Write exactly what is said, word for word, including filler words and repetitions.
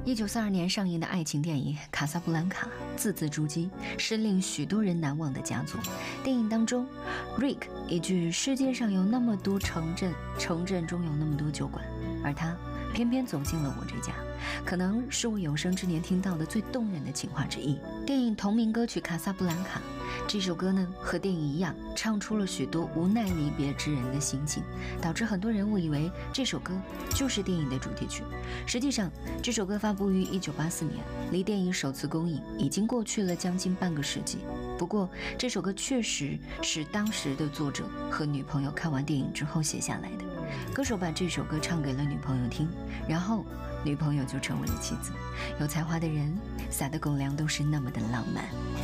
一九四二年上映的爱情电影《卡萨布兰卡》字字珠玑，是令许多人难忘的佳作。电影当中 Rick 一句世界上有那么多城镇，城镇中有那么多酒馆，而他偏偏走进了我这家，可能是我有生之年听到的最动人的情话之一。电影同名歌曲《卡萨布兰卡》这首歌呢，和电影一样，唱出了许多无奈离别之人的心情，导致很多人误以为这首歌就是电影的主题曲。实际上，这首歌发布于一九八四年，离电影首次公映已经过去了将近半个世纪。不过，这首歌确实是当时的作者和女朋友看完电影之后写下来的。歌手把这首歌唱给了女朋友听，然后女朋友就成为了妻子。有才华的人撒的狗粮都是那么的浪漫。